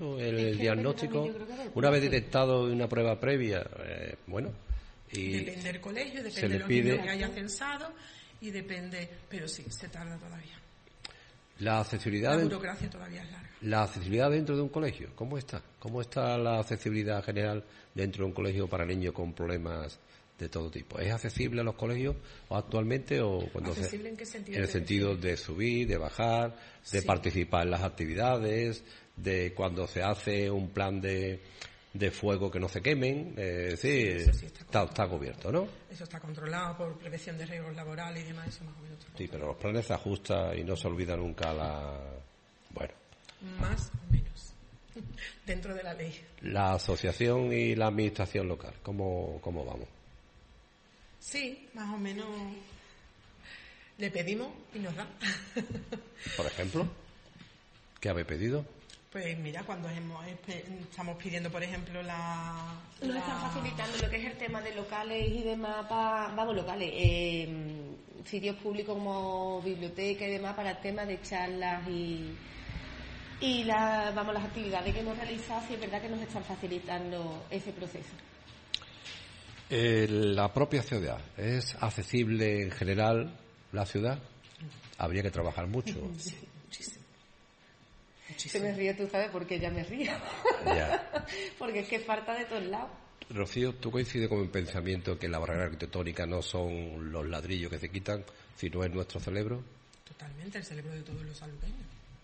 mucho el diagnóstico? Una vez detectado una prueba previa, y depende del colegio, depende de los niños que haya censado y depende, pero sí, se tarda todavía. La burocracia todavía es larga. La accesibilidad dentro de un colegio, ¿cómo está? ¿Cómo está la accesibilidad general dentro de un colegio para niños con problemas de todo tipo? ¿Es accesible a los colegios actualmente o cuando ¿Accesible en qué sentido? En el sentido de subir, de bajar, de participar en las actividades, de cuando se hace un plan de fuego que no se quemen, sí está cubierto, ¿no? Eso está controlado por prevención de riesgos laborales y demás, eso más o menos. Sí, pero los planes se ajustan y no se olvida nunca más o menos, dentro de la ley. La asociación y la administración local, ¿cómo vamos? Sí, más o menos le pedimos y nos dan. Por ejemplo, ¿qué habéis pedido? Pues mira, cuando estamos pidiendo, por ejemplo, Nos están facilitando lo que es el tema de locales y demás, sitios públicos como biblioteca y demás para el tema de charlas y las actividades que hemos realizado, sí es verdad que nos están facilitando ese proceso. La propia ciudad, ¿es accesible en general la ciudad? Habría que trabajar mucho. Sí, muchísimo. Se me ríe, tú sabes por qué ya me río. Ya. Porque es que falta de todos lados. Rocío, ¿tú coincides con el pensamiento que la barrera arquitectónica no son los ladrillos que se quitan, sino es nuestro cerebro? Totalmente, el cerebro de todos los aluqueños.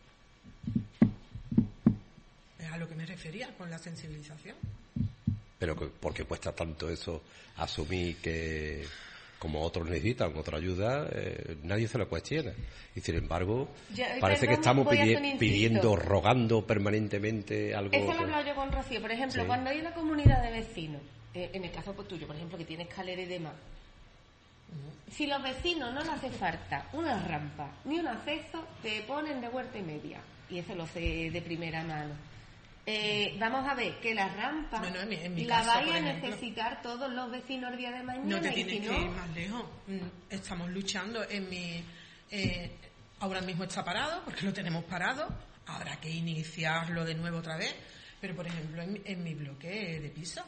Es a lo que me refería con la sensibilización. Pero ¿por qué cuesta tanto eso asumir que como otros necesitan otra ayuda? Nadie se lo cuestiona. Y sin embargo, parece que estamos pidiendo, rogando permanentemente algo. Eso lo he hablado yo con Rocío. Por ejemplo, cuando hay una comunidad de vecinos, en el caso tuyo, por ejemplo, que tiene escalera y demás, si los vecinos no les hace falta una rampa ni un acceso, te ponen de huerta y media. Y eso lo sé de primera mano. Vamos a ver que la rampa la vayan a necesitar todos los vecinos el día de mañana. No te tienes que ir más lejos. Estamos luchando ahora mismo está parado porque lo tenemos parado. Habrá que iniciarlo de nuevo otra vez. Pero por ejemplo en mi bloque de piso.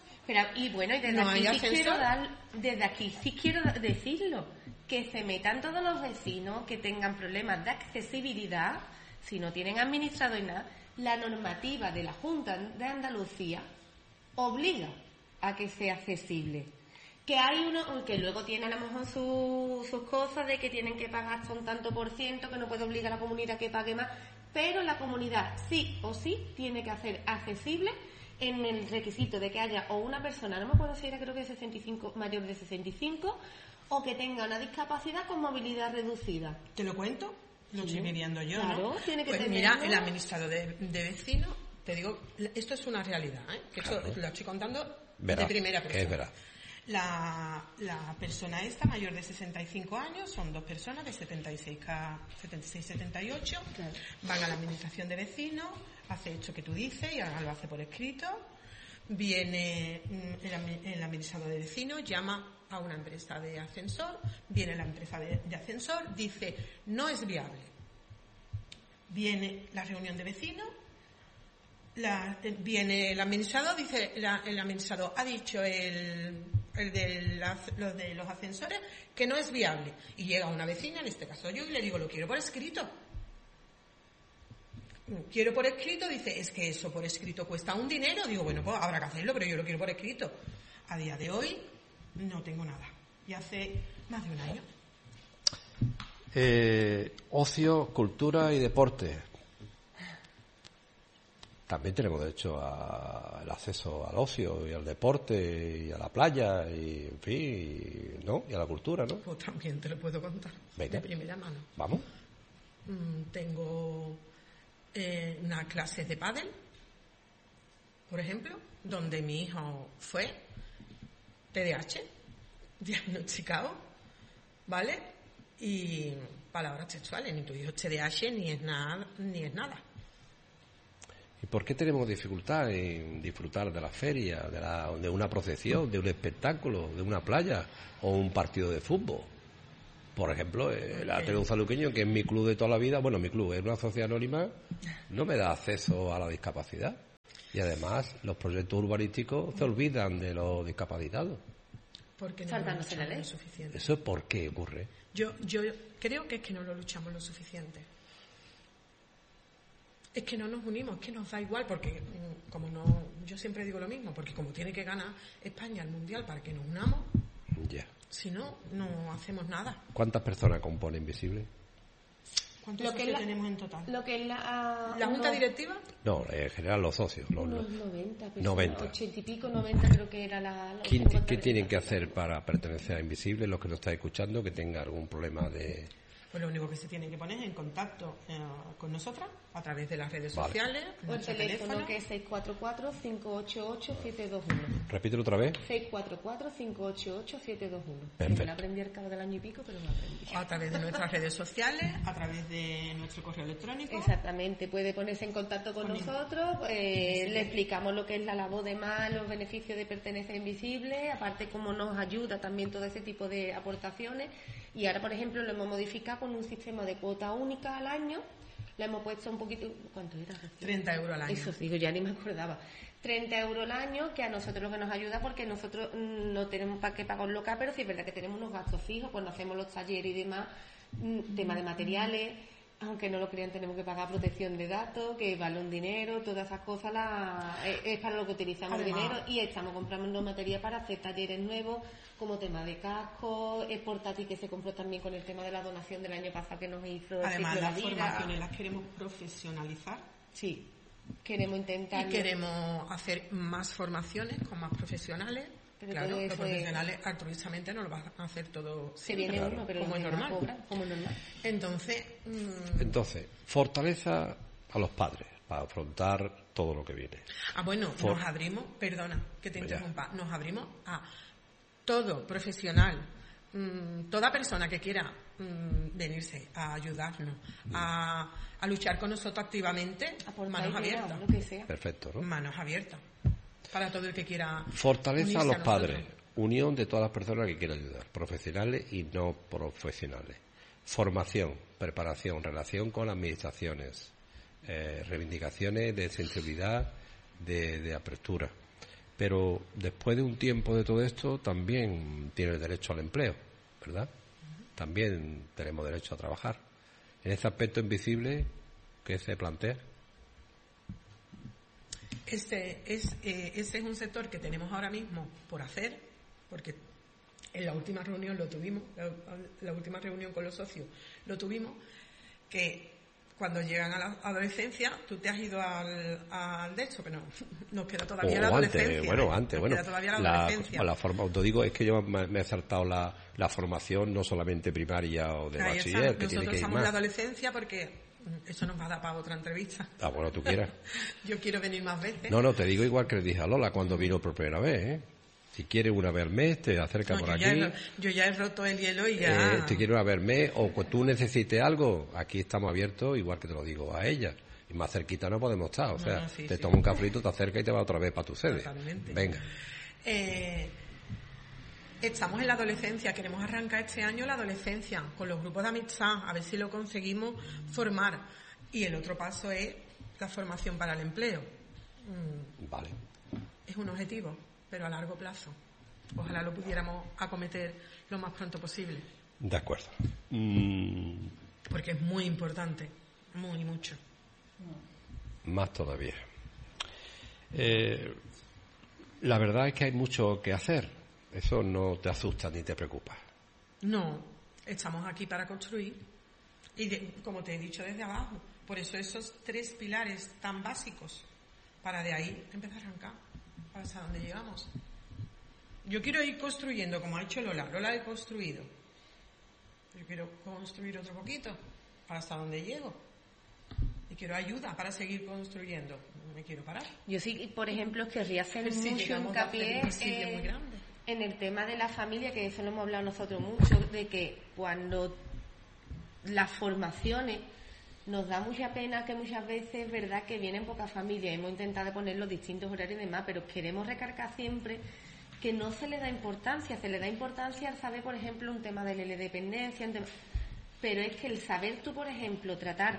Desde aquí sí quiero decirlo, que se metan todos los vecinos que tengan problemas de accesibilidad, si no tienen administrador y nada. La normativa de la Junta de Andalucía obliga a que sea accesible. Que hay uno que luego tiene a lo mejor sus cosas de que tienen que pagar hasta un tanto por ciento, que no puede obligar a la comunidad que pague más, pero la comunidad sí o sí tiene que hacer accesible en el requisito de que haya o una persona, no me acuerdo si era, creo que 65, mayor de 65, o que tenga una discapacidad con movilidad reducida. ¿Te lo cuento? Lo estoy pidiendo yo, claro, ¿no? Tiene que pues mira, el administrador de vecinos, te digo, esto es una realidad, que esto lo estoy contando de primera persona. Es verdad. La persona esta, mayor de 65 años, son dos personas de 76-78, van a la administración de vecinos, hace esto que tú dices y ahora lo hace por escrito, viene el administrador de vecinos, llama a una empresa de ascensor, viene la empresa de ascensor, dice no es viable. Viene la reunión de vecinos, viene el administrador, dice el administrador ha dicho los de los ascensores que no es viable. Y llega una vecina, en este caso yo, y le digo lo quiero por escrito. Quiero por escrito, dice es que eso por escrito cuesta un dinero. Digo bueno, pues habrá que hacerlo, pero yo lo quiero por escrito. A día de hoy no tengo nada. Y hace más de un año. Ocio, cultura y deporte. También tenemos derecho al acceso al ocio y al deporte y a la playa y, en fin, ¿no? Y a la cultura, ¿no? Pues también te lo puedo contar. Venga. De primera mano. Vamos. Tengo una clase de pádel, por ejemplo, donde mi hijo fue TDAH, diagnosticado, ¿vale? Y palabras sexuales, ni tu hijo es TDAH ni es nada. ¿Y por qué tenemos dificultad en disfrutar de la feria, de una procesión, de un espectáculo, de una playa o un partido de fútbol? Por ejemplo, el Ateneo Sanluqueño, que es mi club de toda la vida, bueno, mi club es una sociedad anónima, no me da acceso a la discapacidad. Y además, los proyectos urbanísticos se olvidan de los discapacitados. Porque no lo luchamos lo suficiente. ¿Eso por qué ocurre? Yo creo que es que no lo luchamos lo suficiente. Es que no nos unimos, es que nos da igual, porque yo siempre digo lo mismo, porque como tiene que ganar España el Mundial para que nos unamos, si no, no hacemos nada. ¿Cuántas personas compone Invisible? ¿Cuántos socios tenemos en total? Lo que es ¿La Junta Directiva? No, en general los socios. Unos 90 personas, 90. 80 y pico, 90 creo que era la... ¿Qué tienen que hacer para pertenecer a Invisible? Los que nos están escuchando, que tengan algún problema de... Pues lo único que se tienen que poner es en contacto con nosotras a través de las redes sociales. O el teléfono que es 644-588-721. Repítelo otra vez. 644-588-721. Perfecto. Me la aprendí al cabo del año y pico, pero me la aprendí. A través de nuestras redes sociales, a través de nuestro correo electrónico. Exactamente, puede ponerse en contacto con nosotros, le explicamos lo que es la labor de más, los beneficios de pertenecer Invisible, aparte cómo nos ayuda también todo ese tipo de aportaciones. Y ahora, por ejemplo, lo hemos modificado con un sistema de cuota única al año. Le hemos puesto un poquito... ¿Cuánto era? 30 euros al año. Eso digo, ya ni me acordaba. 30 euros al año, que a nosotros lo que nos ayuda, porque nosotros no tenemos para qué pagar un local, pero sí es verdad que tenemos unos gastos fijos, cuando hacemos los talleres y demás, tema de materiales, aunque no lo crean, tenemos que pagar protección de datos, que vale un dinero, todas esas cosas es para lo que utilizamos el dinero, y estamos comprando materia para hacer talleres nuevos, como tema de cascos, es portátil, que se compró también con el tema de la donación del año pasado que nos hizo. Además, las formaciones las queremos profesionalizar. Sí, queremos intentar. Y queremos hacer más formaciones con más profesionales. Pero claro, los profesionales altruistamente no lo van a hacer todo. Se viene claro, uno, pero como es normal. Como normal. Entonces, fortaleza a los padres para afrontar todo lo que viene. Bueno, nos abrimos, perdona que te interrumpa, nos abrimos a todo profesional, toda persona que quiera venirse a ayudarnos, a luchar con nosotros activamente, manos abiertas. Lo que sea. Perfecto, ¿no? Manos abiertas. Para todo el que quiera. Fortaleza a los padres. Unión de todas las personas que quieran ayudar, profesionales y no profesionales. Formación, preparación, relación con administraciones, reivindicaciones de sensibilidad, de apertura. Pero después de un tiempo de todo esto, también tiene el derecho al empleo, ¿verdad? También tenemos derecho a trabajar. En ese aspecto Invisible, ¿qué se plantea? Ese es un sector que tenemos ahora mismo por hacer, porque en la última reunión lo tuvimos, la última reunión con los socios lo tuvimos, que cuando llegan a la adolescencia, tú te has ido al de hecho, pero nos queda todavía la adolescencia. Antes. Queda todavía la adolescencia. Te digo, es que yo me he saltado la formación, no solamente primaria o de bachiller, que tiene que ir Nosotros estamos más. en la adolescencia porque eso nos va a dar para otra entrevista. Bueno, tú quieras. Yo quiero venir más veces. No, te digo igual que le dije a Lola cuando vino por primera vez, ¿eh? Si quieres una vez al mes, te acerca por aquí. Yo ya he roto el hielo y ya... Te quiero una vez al mes, o que tú necesites algo, aquí estamos abiertos, igual que te lo digo a ella. Y más cerquita no podemos estar, o sea, tomas un cafrito, te acercas y te vas otra vez para tu sede. Totalmente. Venga. Estamos en la adolescencia, queremos arrancar este año la adolescencia con los grupos de amistad, a ver si lo conseguimos formar. Y el otro paso es la formación para el empleo. Vale. Es un objetivo, pero a largo plazo. Ojalá lo pudiéramos acometer lo más pronto posible. De acuerdo. Porque es muy importante, muy mucho. Más todavía. La verdad es que hay mucho que hacer. Eso no te asusta ni te preocupa. No, estamos aquí para construir. Y como te he dicho desde abajo, por eso esos 3 pilares tan básicos, para de ahí empezar a arrancar, para hasta donde llegamos. Yo quiero ir construyendo, como ha hecho Lola. Lola he construido. Yo quiero construir otro poquito, para hasta donde llego. Y quiero ayuda para seguir construyendo. No me quiero parar. Yo sí, por ejemplo, querría hacer mucho hincapié en el tema de la familia, que eso lo hemos hablado nosotros mucho, de que cuando las formaciones nos da mucha pena que muchas veces, verdad, que vienen pocas familias, hemos intentado poner los distintos horarios y demás, pero queremos recargar siempre que no se le da importancia, se le da importancia al saber, por ejemplo, un tema de la dependencia, pero es que el saber tú, por ejemplo, tratar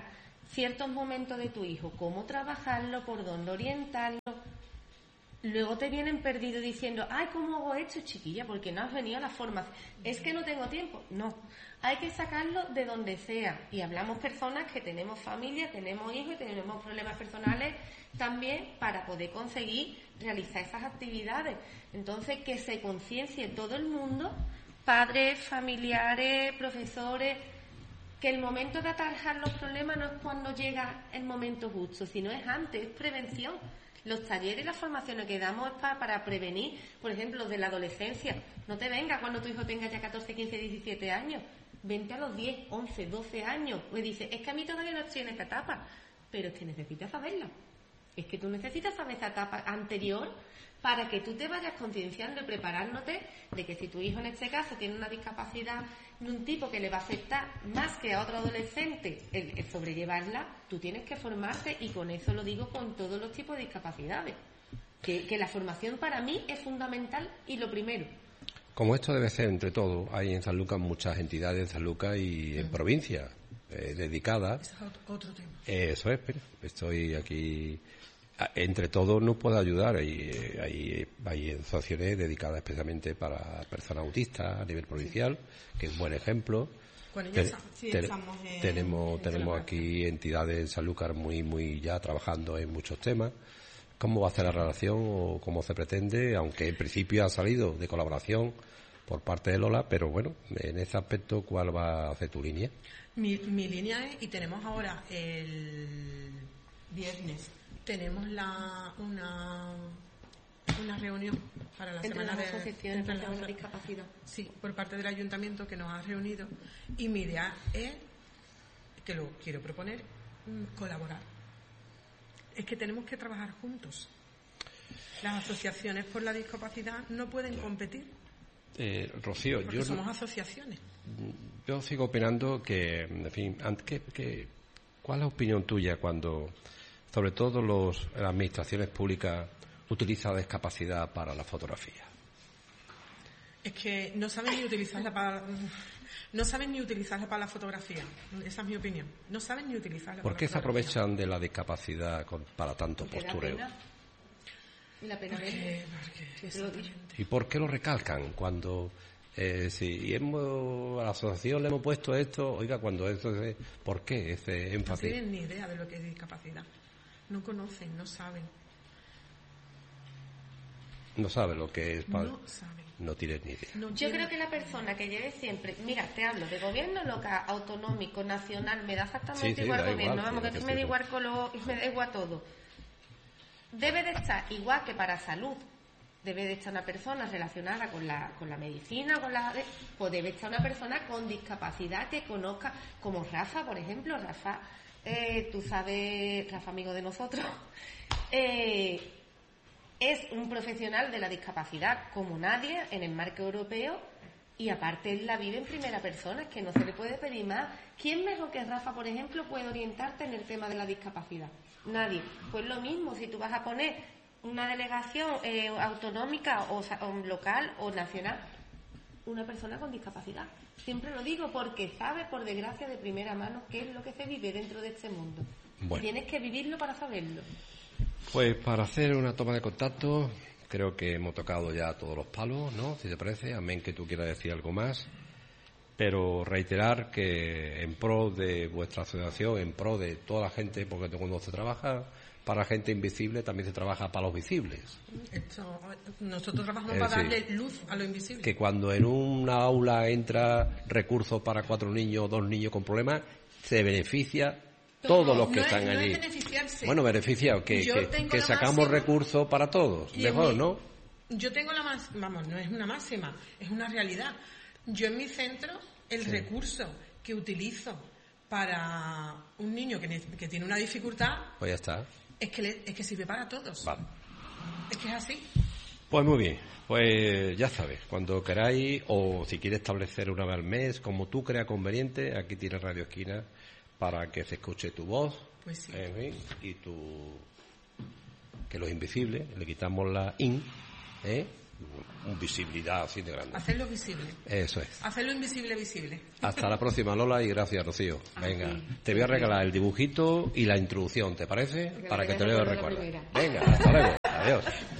ciertos momentos de tu hijo, cómo trabajarlo, por dónde orientarlo. Luego te vienen perdidos diciendo, ay, ¿cómo hago esto, chiquilla? Porque no has venido a la formación. Es que no tengo tiempo. No, hay que sacarlo de donde sea. Y hablamos personas que tenemos familia, tenemos hijos y tenemos problemas personales también para poder conseguir realizar esas actividades. Entonces, que se conciencie todo el mundo, padres, familiares, profesores, que el momento de atajar los problemas no es cuando llega el momento justo, sino es antes, es prevención. Los talleres y las formaciones que damos es para prevenir, por ejemplo, de la adolescencia. No te vengas cuando tu hijo tenga ya 14, 15, 17 años. Vente a los 10, 11, 12 años. Me dice, es que a mí todavía no estoy en esta etapa. Pero es que necesitas saberla. Es que tú necesitas saber esa etapa anterior para que tú te vayas concienciando y preparándote de que si tu hijo en este caso tiene una discapacidad de un tipo que le va a afectar más que a otro adolescente el sobrellevarla, tú tienes que formarte, y con eso lo digo con todos los tipos de discapacidades. Que la formación para mí es fundamental y lo primero. Como esto debe ser entre todos, hay en Sanlúcar muchas entidades en Sanlúcar y en provincia dedicadas. Ese es otro tema. Eso es, pero estoy aquí. Entre todos nos puede ayudar. Hay asociaciones dedicadas especialmente para personas autistas a nivel provincial, que es un buen ejemplo. Tenemos aquí entidades en Sanlúcar muy ya trabajando en muchos temas. ¿Cómo va a ser la relación o cómo se pretende? Aunque en principio ha salido de colaboración por parte de Lola, pero bueno, en ese aspecto, ¿cuál va a ser tu línea? Mi línea es, y tenemos ahora el viernes, tenemos una reunión para la semana de asociaciones de la discapacidad. Sí, por parte del ayuntamiento que nos ha reunido, y mi idea es, que lo quiero proponer, colaborar. Es que tenemos que trabajar juntos. Las asociaciones por la discapacidad no pueden competir. Rocío, porque somos asociaciones. Yo sigo opinando que, en fin, ¿cuál es la opinión tuya cuando, sobre todo las administraciones públicas, utilizan la discapacidad para la fotografía? Es que no saben ni utilizarla para la fotografía. Esa es mi opinión. No saben ni utilizarla. ¿Por qué se aprovechan de la discapacidad para tanto postureo? Y la pena ¿Y por qué lo recalcan cuando si a la asociación le hemos puesto esto, oiga, cuando eso es, ¿por qué ese énfasis? No tienen ni idea de lo que es discapacidad. No conocen, no saben. No saben lo que es. No saben. No tienen ni idea. Yo creo que la persona que lleve siempre, mira, te hablo de gobierno local, autonómico, nacional, me da exactamente igual gobierno, vamos, que me da igual color y me da igual todo. Debe de estar igual que para salud. Debe de estar una persona relacionada con la medicina, pues debe estar una persona con discapacidad que conozca, como Rafa, por ejemplo. Rafa, tú sabes, Rafa, amigo de nosotros, es un profesional de la discapacidad como nadie en el marco europeo, y aparte él la vive en primera persona, es que no se le puede pedir más. ¿Quién mejor que Rafa, por ejemplo, puede orientarte en el tema de la discapacidad? Nadie. Pues lo mismo, si tú vas a poner una delegación autonómica o local o nacional, una persona con discapacidad. Siempre lo digo porque sabe, por desgracia, de primera mano qué es lo que se vive dentro de este mundo. Bueno. Tienes que vivirlo para saberlo. Pues para hacer una toma de contacto, creo que hemos tocado ya todos los palos, ¿no? Si te parece, amén que tú quieras decir algo más. Pero reiterar que en pro de vuestra asociación, en pro de toda la gente, porque cuando se trabaja para gente invisible, también se trabaja para los visibles. Nosotros trabajamos para darle luz a lo invisible. Que cuando en una aula entra recursos para 4 niños o 2 niños con problemas, se beneficia todos los que están allí. Bueno, beneficia que sacamos recursos para todos. Mejor, ¿no? Yo tengo la máxima, vamos, no es una máxima, es una realidad. Yo en mi centro, el recurso que utilizo para un niño que tiene una dificultad, pues ya está. Es que sirve para todos. Vale. Es que es así. Pues muy bien, pues ya sabes, cuando queráis o si quieres establecer una vez al mes, como tú creas conveniente, aquí tienes Radio Esquina para que se escuche tu voz. Pues sí. Y que los invisibles, le quitamos la in, visibilidad así de grande. Hacerlo visible. Eso es. Hacerlo invisible visible. Hasta la próxima, Lola, y gracias, Rocío. Venga, te voy a regalar el dibujito y la introducción, ¿te parece? Para que te lo recuerdes. Venga, hasta luego. Adiós.